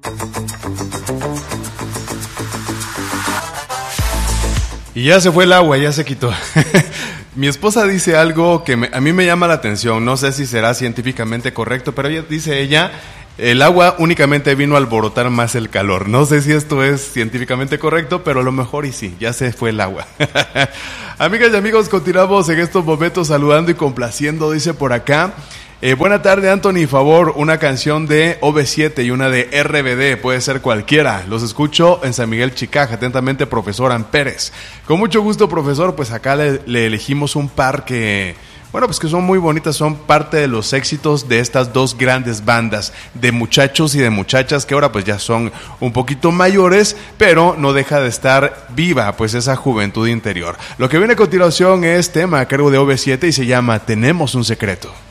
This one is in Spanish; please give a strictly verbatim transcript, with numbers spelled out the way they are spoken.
Y ya se fue el agua, ya se quitó. Mi esposa dice algo que me, a mí me llama la atención, no sé si será científicamente correcto, pero ella dice ella, el agua únicamente vino a alborotar más el calor. No sé si esto es científicamente correcto, pero a lo mejor y sí, ya se fue el agua. Amigas y amigos, continuamos en estos momentos saludando y complaciendo, dice por acá. Eh, buena tarde, Anthony, favor, una canción de O V siete y una de R B D, puede ser cualquiera. Los escucho en San Miguel, Chicaja. Atentamente, profesor Ampérez. Con mucho gusto, profesor, pues acá le, le elegimos un par que, bueno, pues que son muy bonitas, son parte de los éxitos de estas dos grandes bandas de muchachos y de muchachas que ahora pues ya son un poquito mayores, pero no deja de estar viva pues esa juventud interior. Lo que viene a continuación es tema a cargo de O V siete y se llama Tenemos un secreto.